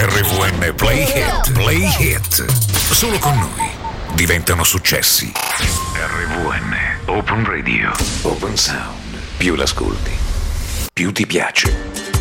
RVN Play Hit. Play Hit. Solo con noi diventano successi. RVN Open Radio. Open Sound. Più l'ascolti, più ti piace.